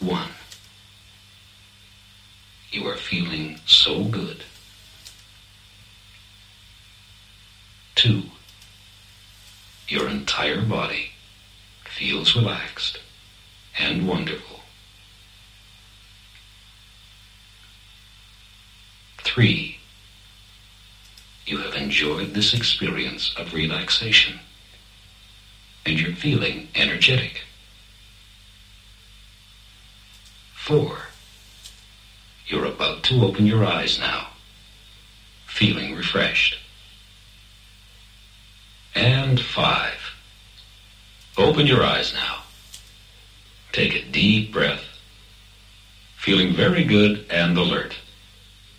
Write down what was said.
1. You are feeling so good. 2. Your entire body feels relaxed and wonderful. 3. You have enjoyed this experience of relaxation, and you're feeling energetic. 4. You're about to open your eyes now, feeling refreshed. And 5. Open your eyes now. Take a deep breath, feeling very good and alert.